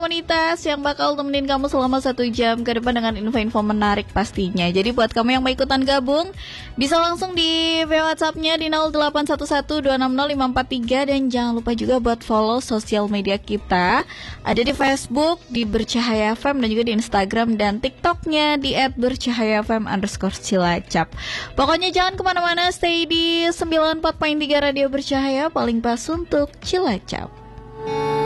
komunitas yang bakal temenin kamu selama 1 jam ke depan dengan info-info menarik pastinya. Jadi buat kamu yang mau ikutan gabung, bisa langsung di WhatsApp-nya di 0811260543 dan jangan lupa juga buat follow sosial media kita. Ada di Facebook di Bercahaya FM dan juga di Instagram dan TikTok-nya di @bercahayafm_cilacap. Pokoknya jangan kemana-mana, stay di 94.3 Radio Bercahaya, paling pas untuk Cilacap.